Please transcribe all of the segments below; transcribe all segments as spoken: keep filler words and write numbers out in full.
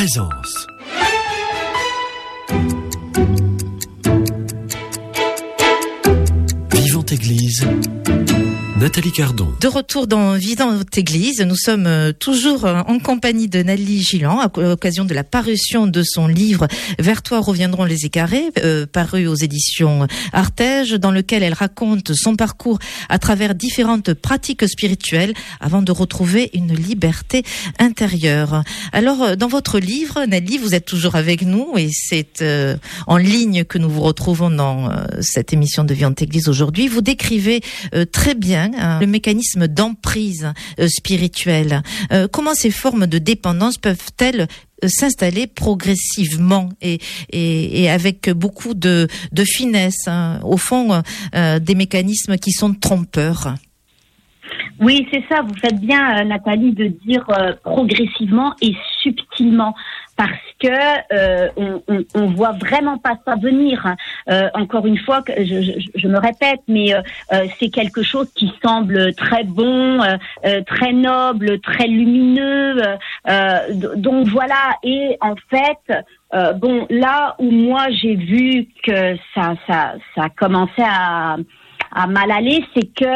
Présence. Vivante Église. Nathalie Cardon. De retour dans Vivante Église, nous sommes toujours en compagnie de Nathalie Gillan à l'occasion de la parution de son livre « Vers toi reviendront les écarrés euh, » paru aux éditions Artege, dans lequel elle raconte son parcours à travers différentes pratiques spirituelles avant de retrouver une liberté intérieure. Alors, dans votre livre, Nathalie, vous êtes toujours avec nous et c'est euh, en ligne que nous vous retrouvons dans euh, cette émission de Vivante Église aujourd'hui. Vous décrivez euh, très bien le mécanisme d'emprise euh, spirituelle. Euh, comment ces formes de dépendance peuvent-elles euh, s'installer progressivement et, et, et avec beaucoup de, de finesse, hein, au fond, euh, des mécanismes qui sont trompeurs? Oui, c'est ça. Vous faites bien, Nathalie, de dire euh, progressivement et subtilement, parce que euh, on, on, on voit vraiment pas ça venir. Euh, encore une fois, que je, je, je me répète, mais euh, euh, c'est quelque chose qui semble très bon, euh, euh, très noble, très lumineux. Euh, donc voilà. Et en fait, euh, bon, là où moi j'ai vu que ça, ça, ça commençait à, à mal aller, c'est que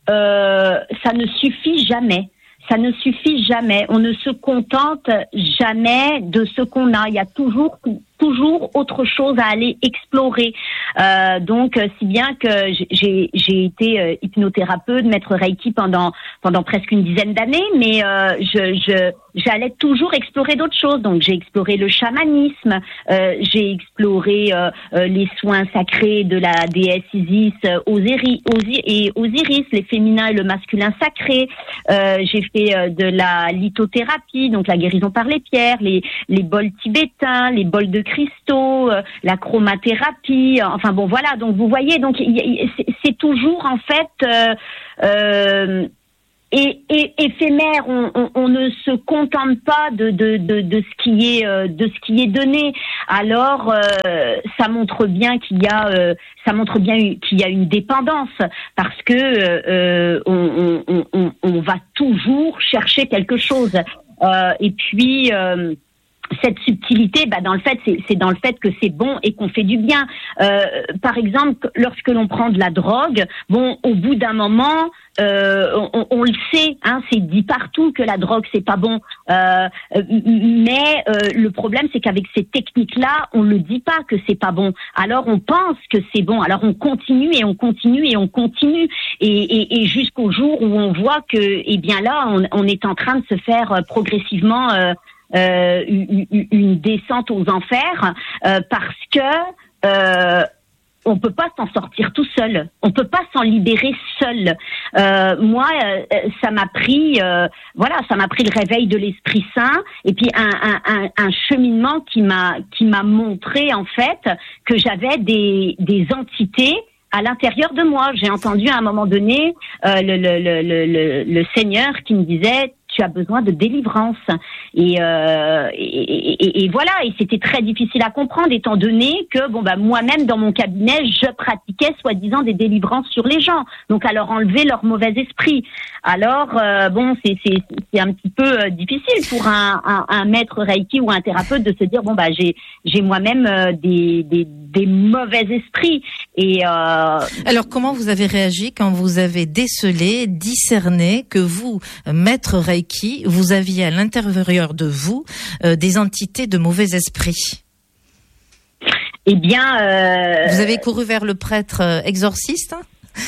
euh, ça ne suffit jamais. Ça ne suffit jamais. On ne se contente jamais de ce qu'on a. Il y a toujours, toujours autre chose à aller explorer. Euh, donc, si bien que j'ai, j'ai été euh, hypnothérapeute, maître Reiki pendant pendant presque une dizaine d'années, mais euh, je, je j'allais toujours explorer d'autres choses. Donc, j'ai exploré le chamanisme, euh, j'ai exploré euh, euh, les soins sacrés de la déesse Isis, euh, Osiris, Osiris et Osiris, les féminins et le masculin sacré. Euh, j'ai fait euh, de la lithothérapie, donc la guérison par les pierres, les les bols tibétains, les bols de cristaux, euh, la chromathérapie. Euh, enfin bon, voilà. Donc vous voyez, donc y, y, c'est, c'est toujours en fait. Euh, euh, Et, et éphémère, on, on, on ne se contente pas de, de, de, de ce qui est euh, de ce qui est donné. Alors, euh, ça montre bien qu'il y a euh, ça montre bien qu'il y a une dépendance, parce que euh, on, on, on, on va toujours chercher quelque chose. Euh, et puis. Euh, Cette subtilité, bah dans le fait, c'est, c'est dans le fait que c'est bon et qu'on fait du bien. Euh, par exemple, lorsque l'on prend de la drogue, bon, au bout d'un moment, euh, on, on le sait, hein, c'est dit partout que la drogue c'est pas bon. Euh, mais euh, le problème, c'est qu'avec ces techniques-là, on le dit pas que c'est pas bon. Alors on pense que c'est bon. Alors on continue et on continue et on continue et, et, et jusqu'au jour où on voit que, eh bien là, on, on est en train de se faire progressivement euh, Euh, une, une descente aux enfers, euh, parce que euh, on peut pas s'en sortir tout seul, on peut pas s'en libérer seul. Euh, moi, euh, ça m'a pris, euh, voilà, ça m'a pris le réveil de l'Esprit Saint et puis un, un, un, un cheminement qui m'a qui m'a montré en fait que j'avais des des entités à l'intérieur de moi. J'ai entendu à un moment donné euh, le, le, le, le, le Seigneur qui me disait: tu as besoin de délivrance. Et, euh, et, et, et voilà, et c'était très difficile à comprendre, étant donné que bon bah moi-même dans mon cabinet, je pratiquais soi-disant des délivrances sur les gens, donc à leur enlever leur mauvais esprit. Alors euh, bon, c'est, c'est, c'est un petit peu euh, difficile pour un, un, un maître Reiki ou un thérapeute de se dire bon bah j'ai, j'ai moi-même euh, des, des, des mauvais esprits. Et euh... alors comment vous avez réagi quand vous avez décelé, discerné que vous, maître Reiki, qui vous aviez à l'intérieur de vous euh, des entités de mauvais esprits? Eh bien, euh... vous avez couru vers le prêtre euh, exorciste?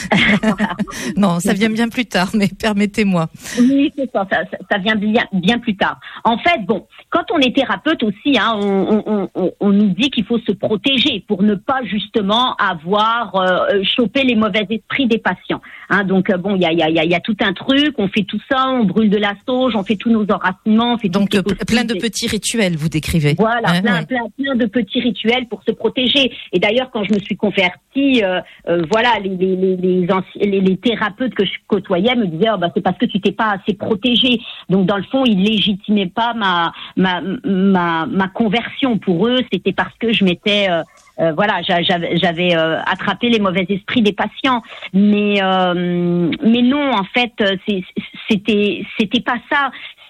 Non, ça vient bien plus tard, mais permettez-moi. Oui, c'est ça, ça, ça vient bien, bien plus tard. En fait, bon, quand on est thérapeute aussi, hein, on, on, on, on nous dit qu'il faut se protéger pour ne pas justement avoir euh, chopé les mauvais esprits des patients. Hein, donc bon, il y a, il y a, il y a tout un truc. On fait tout ça, on brûle de la sauge, on fait tous nos enracinements, on fait donc tout p- plein de petits rituels, vous décrivez. Voilà, hein, plein, ouais. plein, plein de petits rituels pour se protéger. Et d'ailleurs, quand je me suis convertie, euh, euh, voilà, les, les, les Les, anci- les, les thérapeutes que je côtoyais me disaient oh, bah, c'est parce que tu t'es pas assez protégé. Donc dans le fond, ils légitimaient pas ma ma ma, ma conversion. Pour eux, c'était parce que je m'étais euh, euh, voilà, j'avais, j'avais euh, attrapé les mauvais esprits des patients. Mais euh, mais non, en fait, c'est, c'était c'était pas ça.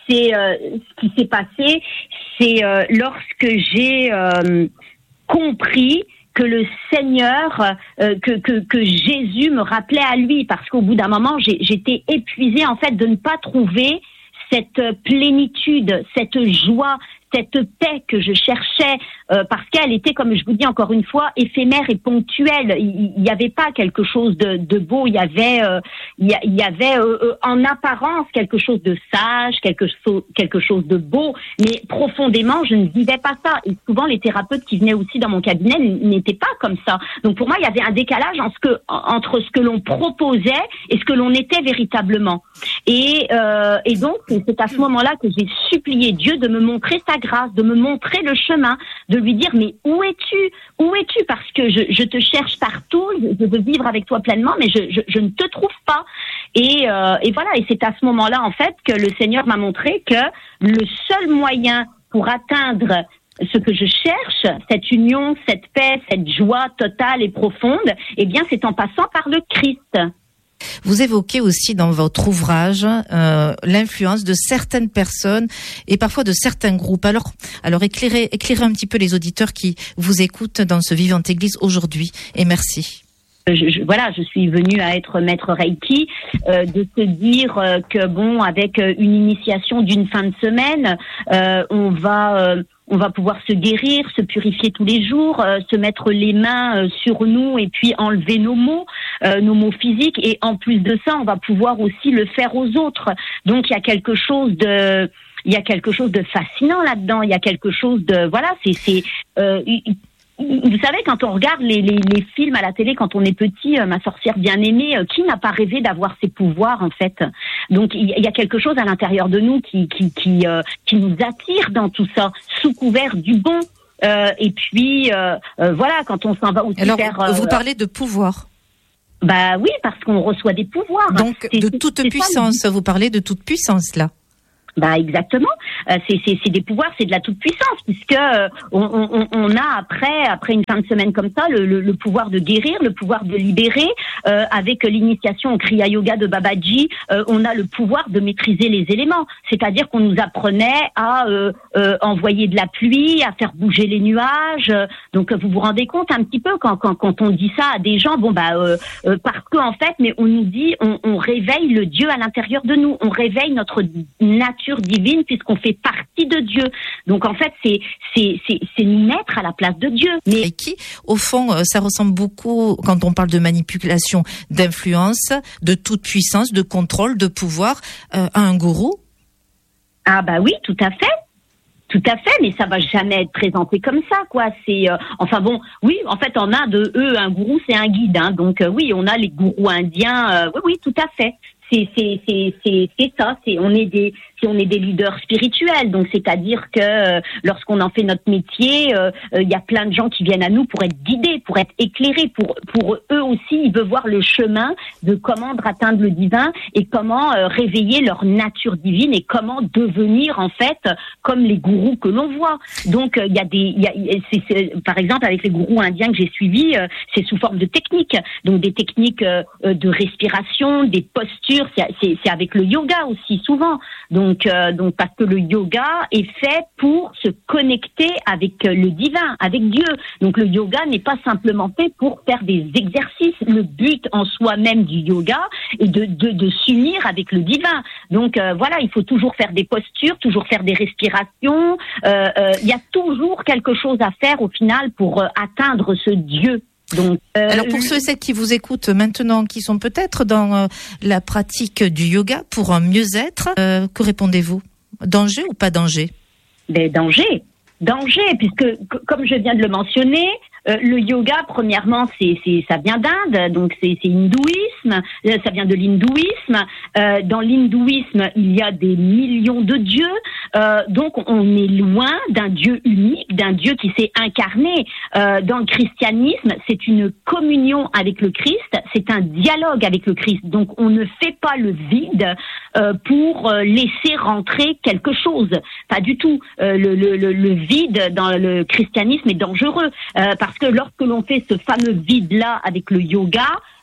c'est euh, ce qui s'est passé, c'est euh, lorsque j'ai euh, compris que le Seigneur, euh, que, que que Jésus me rappelait à lui, parce qu'au bout d'un moment, j'ai, j'étais épuisée en fait de ne pas trouver cette plénitude, cette joie, cette paix que je cherchais, euh, parce qu'elle était, comme je vous dis encore une fois, éphémère et ponctuelle. Il n'y avait pas quelque chose de, de beau, il y avait, euh, il y, y avait euh, euh, en apparence quelque chose de sage, quelque chose, quelque chose de beau, mais profondément, je ne vivais pas ça. Et souvent, les thérapeutes qui venaient aussi dans mon cabinet n'étaient pas comme ça. Donc pour moi, il y avait un décalage en ce que, entre ce que l'on proposait et ce que l'on était véritablement. Et, euh, et donc, c'est à ce moment-là que j'ai supplié Dieu de me montrer sa grâce, de me montrer le chemin, de lui dire mais où es-tu, où es-tu, parce que je, je te cherche partout, je, je veux vivre avec toi pleinement, mais je, je, je ne te trouve pas. Et, euh, et voilà, et c'est à ce moment-là en fait que le Seigneur m'a montré que le seul moyen pour atteindre ce que je cherche, cette union, cette paix, cette joie totale et profonde, eh bien c'est en passant par le Christ. Vous évoquez aussi dans votre ouvrage euh, l'influence de certaines personnes et parfois de certains groupes. Alors, alors éclairez, éclairez un petit peu les auditeurs qui vous écoutent dans ce Vivante Église aujourd'hui. Et merci. Je, je, voilà, je suis venue à être maître Reiki, euh, de se dire euh, que bon, avec une initiation d'une fin de semaine, euh, on va euh, on va pouvoir se guérir, se purifier tous les jours, euh, se mettre les mains euh, sur nous et puis enlever nos maux, euh, nos maux physiques. Et en plus de ça, on va pouvoir aussi le faire aux autres. Donc il y a quelque chose de, il y a quelque chose de fascinant là-dedans. Il y a quelque chose de, voilà, c'est, c'est. Euh, Vous savez, quand on regarde les, les, les films à la télé, quand on est petit, euh, Ma sorcière bien-aimée, euh, qui n'a pas rêvé d'avoir ses pouvoirs, en fait? Donc, il y a quelque chose à l'intérieur de nous qui qui qui, euh, qui nous attire dans tout ça, sous couvert du bon. Euh, et puis, euh, euh, voilà, quand on s'en va aussi Alors, vers... Euh, vous parlez de pouvoir. Bah oui, parce qu'on reçoit des pouvoirs. Donc, c'est, de c'est, toute c'est puissance. Ça, vous parlez de toute puissance, là. Bah exactement, euh, c'est, c'est, c'est des pouvoirs, c'est de la toute puissance, puisque euh, on, on, on a après après une fin de semaine comme ça le, le, le pouvoir de guérir, le pouvoir de libérer. Euh, avec l'initiation au Kriya Yoga de Babaji, euh, on a le pouvoir de maîtriser les éléments, c'est-à-dire qu'on nous apprenait à euh, euh, envoyer de la pluie, à faire bouger les nuages. Donc vous vous rendez compte un petit peu quand quand, quand on dit ça à des gens, bon bah euh, euh, parce que en fait, mais on nous dit, on, on réveille le Dieu à l'intérieur de nous, on réveille notre nature divine puisqu'on fait partie de Dieu. Donc en fait, c'est c'est c'est c'est nous mettre à la place de Dieu. Mais et qui, au fond, ça ressemble beaucoup quand on parle de manipulation, d'influence, de toute puissance, de contrôle, de pouvoir, euh, à un gourou. Ah bah oui, tout à fait. Tout à fait, mais ça va jamais être présenté comme ça, quoi. C'est euh, enfin bon, oui, en fait en Inde, eux, un gourou c'est un guide, hein. Donc euh, oui, on a les gourous indiens. Euh, oui, oui, tout à fait. C'est c'est c'est c'est c'est ça. C'est on est des si on est des leaders spirituels, donc c'est-à-dire que euh, lorsqu'on en fait notre métier, il euh, euh, y a plein de gens qui viennent à nous pour être guidés, pour être éclairés, pour pour eux aussi ils veulent voir le chemin de comment atteindre le divin et comment euh, réveiller leur nature divine et comment devenir en fait comme les gourous que l'on voit. Donc il euh, y a des il y a c'est, c'est, par exemple avec les gourous indiens que j'ai suivis, euh, c'est sous forme de techniques, donc des techniques euh, de respiration, des postures, c'est, c'est c'est avec le yoga aussi souvent. Donc Donc, euh, donc parce que le yoga est fait pour se connecter avec le divin, avec Dieu. Donc le yoga n'est pas simplement fait pour faire des exercices. Le but en soi-même du yoga est de, de, de s'unir avec le divin. Donc euh, voilà, il faut toujours faire des postures, toujours faire des respirations. Il euh, euh, y a toujours quelque chose à faire au final pour euh, atteindre ce Dieu. Donc, euh, alors pour ceux et celles qui vous écoutent maintenant, qui sont peut-être dans euh, la pratique du yoga pour un mieux-être, euh, que répondez-vous? Danger ou pas danger? Ben danger, danger, puisque c- comme je viens de le mentionner, euh, le yoga, premièrement, c'est, c'est ça vient d'Inde, donc c'est, c'est hindouisme, euh, ça vient de l'hindouisme. Euh, dans l'hindouisme, il y a des millions de dieux, euh, donc on est loin d'un Dieu unique, d'un Dieu qui s'est incarné. Euh, dans le christianisme, c'est une communion avec le Christ, c'est un dialogue avec le Christ. Donc on ne fait pas le vide euh, pour euh, laisser rentrer quelque chose. Pas du tout. Euh, le, le, le, le vide dans le christianisme est dangereux euh, parce que lorsque l'on fait ce fameux vide-là avec le yoga,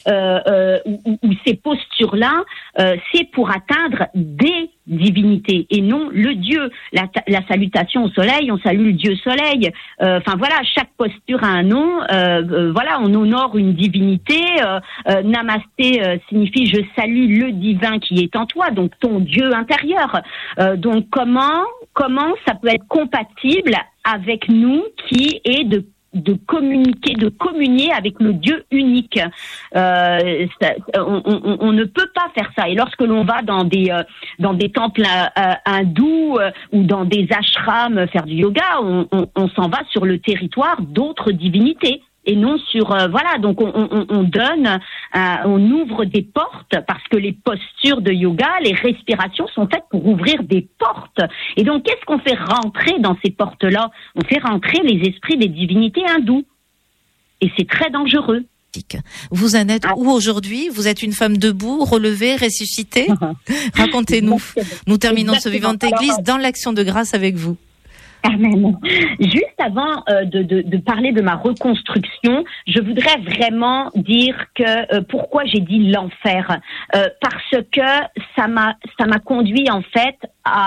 euh, euh, ou, ou ces postures-là, euh, c'est pour atteindre des divinités et non le Dieu. La, la salutation au soleil, on salue le Dieu soleil. Enfin euh, voilà, chaque posture a un nom. Euh, euh, voilà, on honore une divinité. Euh, euh, namasté euh, signifie je salue le divin qui est en toi, donc ton Dieu intérieur. Euh, donc comment comment ça peut être compatible avec nous qui est de de communiquer, de communier avec le Dieu unique. Euh, ça, on, on, on ne peut pas faire ça. Et lorsque l'on va dans des euh, dans des temples euh, hindous euh, ou dans des ashrams faire du yoga, on, on, on s'en va sur le territoire d'autres divinités. Et non sur euh, voilà, donc on, on, on donne, euh, on ouvre des portes parce que les postures de yoga, les respirations sont faites pour ouvrir des portes. Et donc qu'est-ce qu'on fait rentrer dans ces portes-là? On fait rentrer les esprits des divinités hindoues. Et c'est très dangereux. Vous en êtes où aujourd'hui? Vous êtes une femme debout, relevée, ressuscitée? Racontez-nous. Nous terminons ce Vivante Église dans l'action de grâce avec vous. Amen. Juste avant euh, de, de, de parler de ma reconstruction, je voudrais vraiment dire que euh, pourquoi j'ai dit l'enfer, euh, parce que ça m'a ça m'a conduit en fait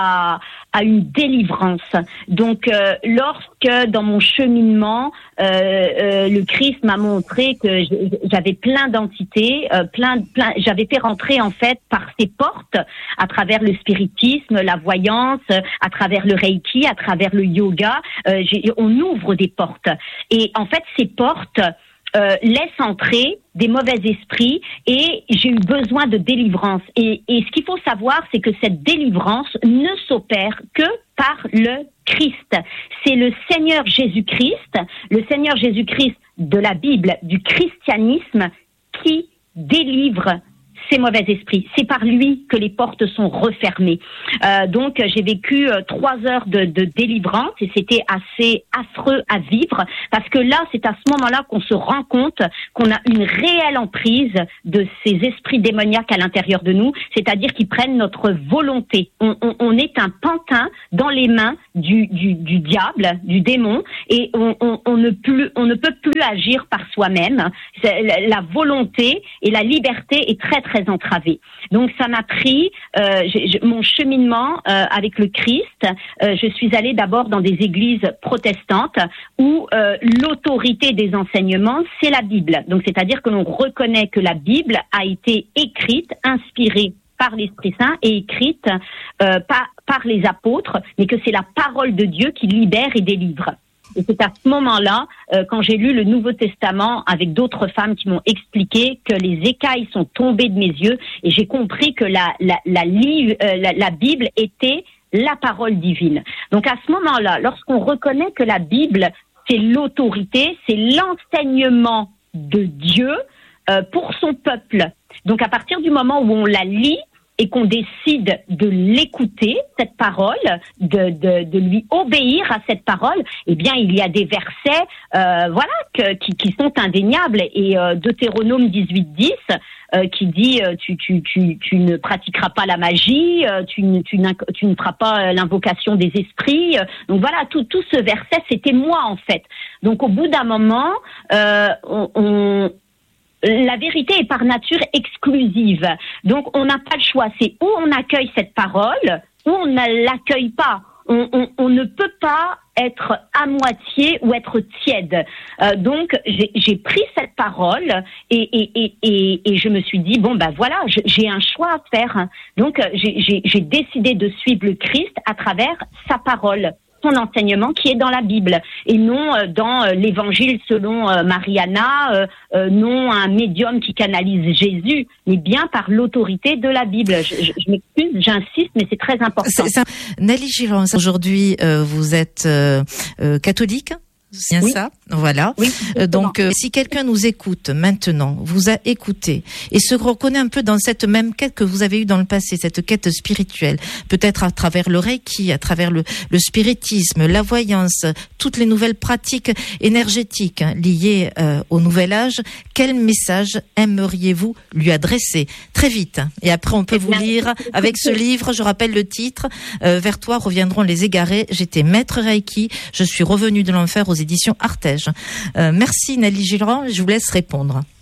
à à une délivrance. Donc euh, lorsque dans mon cheminement, euh, euh, le Christ m'a montré que j'avais plein d'entités, euh, plein plein, j'avais fait rentrer en fait par ces portes à travers le spiritisme, la voyance, à travers le reiki, à travers le yoga, euh, j'ai, on ouvre des portes. Et en fait, ces portes euh, laissent entrer des mauvais esprits et j'ai eu besoin de délivrance. Et, et ce qu'il faut savoir, c'est que cette délivrance ne s'opère que par le Christ. C'est le Seigneur Jésus-Christ, le Seigneur Jésus-Christ de la Bible, du christianisme, qui délivre ces mauvais esprits. C'est par lui que les portes sont refermées. Euh, donc, j'ai vécu euh, trois heures de, de délivrance et c'était assez affreux à vivre parce que là, c'est à ce moment-là qu'on se rend compte qu'on a une réelle emprise de ces esprits démoniaques à l'intérieur de nous, c'est-à-dire qu'ils prennent notre volonté. On, on, on est un pantin dans les mains du, du, du diable, du démon, et on, on, on, ne plus, on ne peut plus agir par soi-même. C'est, la, la volonté et la liberté est très, très entravée. Donc, ça m'a pris euh, j'ai, j'ai, mon cheminement euh, avec le Christ. Euh, je suis allée d'abord dans des églises protestantes où euh, l'autorité des enseignements, c'est la Bible. Donc, c'est-à-dire que l'on reconnaît que la Bible a été écrite, inspirée par l'Esprit Saint et écrite euh, par, par les apôtres, mais que c'est la parole de Dieu qui libère et délivre. Et c'est à ce moment-là, euh, quand j'ai lu le Nouveau Testament avec d'autres femmes qui m'ont expliqué que les écailles sont tombées de mes yeux et j'ai compris que la, la, la, li- euh, la, la Bible était la parole divine. Donc à ce moment-là, lorsqu'on reconnaît que la Bible, c'est l'autorité, c'est l'enseignement de Dieu euh, pour son peuple. Donc à partir du moment où on la lit, et qu'on décide de l'écouter, cette parole, de, de, de lui obéir à cette parole, eh bien, il y a des versets, euh, voilà, que, qui, qui sont indéniables. Et euh, Deutéronome dix-huit dix, euh, qui dit euh, tu, tu, tu, tu ne pratiqueras pas la magie, euh, tu, tu, tu ne feras pas l'invocation des esprits. Donc voilà, tout, tout ce verset, c'était moi en fait. Donc au bout d'un moment, euh, on, on la vérité est par nature exclusive. Donc, on n'a pas le choix. C'est où on accueille cette parole, ou on ne l'accueille pas. On, on, on ne peut pas être à moitié ou être tiède. Euh, donc, j'ai, j'ai pris cette parole et, et, et, et, et je me suis dit, bon, ben voilà, je, j'ai un choix à faire. Donc, j'ai, j'ai, j'ai décidé de suivre le Christ à travers sa parole, son enseignement qui est dans la Bible et non euh, dans euh, l'évangile selon euh, Mariana, euh, euh, non un médium qui canalise Jésus, mais bien par l'autorité de la Bible. Je, je, je m'excuse, j'insiste, mais c'est très important. C'est, c'est... Nelly Gillon, aujourd'hui euh, vous êtes euh, euh, catholique? C'est bien oui. Ça, voilà. Oui, euh, donc, euh, si quelqu'un nous écoute maintenant, vous a écouté et se reconnaît un peu dans cette même quête que vous avez eue dans le passé, cette quête spirituelle, peut-être à travers le Reiki, à travers le, le spiritisme, la voyance, toutes les nouvelles pratiques énergétiques hein, liées euh, au nouvel âge, quel message aimeriez-vous lui adresser? Très vite. Et après, on peut vous lire avec ce livre. Je rappelle le titre. Euh, Vers toi reviendront les égarés. J'étais maître Reiki. Je suis revenu de l'enfer aux éditions Artege. Euh, merci Nelly Gillon, je vous laisse répondre.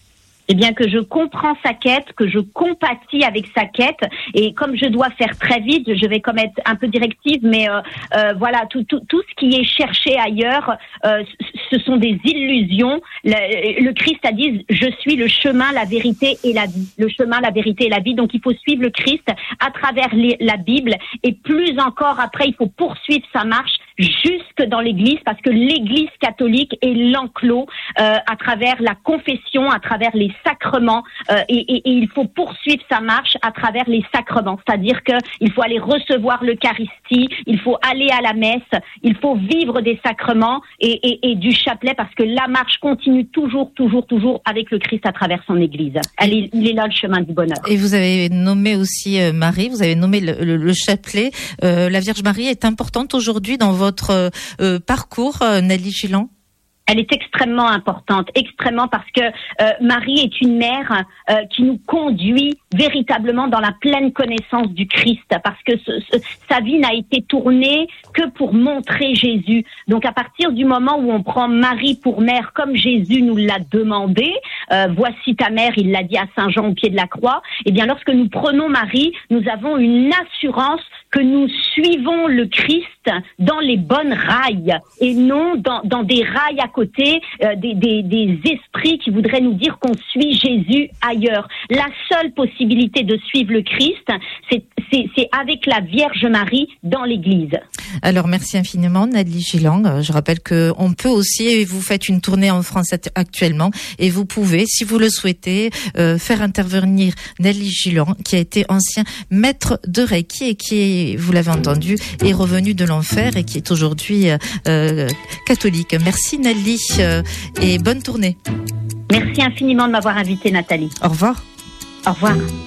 Eh bien, que je comprends sa quête, que je compatis avec sa quête, et comme je dois faire très vite, je vais comme être un peu directive, mais euh, euh, voilà, tout, tout, tout ce qui est cherché ailleurs, euh, ce sont des illusions. Le, le Christ a dit, je suis le chemin, la vérité et la vie. Le chemin, la vérité et la vie. Donc, il faut suivre le Christ à travers les, la Bible, et plus encore après, il faut poursuivre sa marche jusque dans l'Église, parce que l'Église catholique est l'enclos euh, à travers la confession, à travers les sacrements, euh, et, et, et il faut poursuivre sa marche à travers les sacrements, c'est-à-dire que il faut aller recevoir l'Eucharistie, il faut aller à la messe, il faut vivre des sacrements et, et, et du chapelet, parce que la marche continue toujours, toujours, toujours avec le Christ à travers son Église. Elle est, il est là le chemin du bonheur. Et vous avez nommé aussi euh, Marie, vous avez nommé le, le, le chapelet. Euh, la Vierge Marie est importante aujourd'hui dans votre euh, parcours, euh, Nelly Gilland? Elle est extrêmement importante, extrêmement, parce que euh, Marie est une mère euh, qui nous conduit véritablement dans la pleine connaissance du Christ, parce que ce, ce, sa vie n'a été tournée que pour montrer Jésus. Donc à partir du moment où on prend Marie pour mère, comme Jésus nous l'a demandé, euh, voici ta mère, il l'a dit à Saint Jean au pied de la croix, eh bien lorsque nous prenons Marie, nous avons une assurance que nous suivons le Christ dans les bonnes rails et non dans, dans des rails à côté, euh, des, des, des esprits qui voudraient nous dire qu'on suit Jésus ailleurs. La seule possibilité de suivre le Christ, c'est, c'est, c'est avec la Vierge Marie dans l'Église. Alors merci infiniment Nelly Gilland. Je rappelle que on peut aussi, vous faites une tournée en France actuellement, et vous pouvez, si vous le souhaitez, euh, faire intervenir Nelly Gilland, qui a été ancien maître de Reiki et qui, vous l'avez entendu, est revenu de l'enfer et qui est aujourd'hui euh, catholique. Merci Nelly euh, et bonne tournée. Merci infiniment de m'avoir invitée, Nathalie. Au revoir. Au revoir.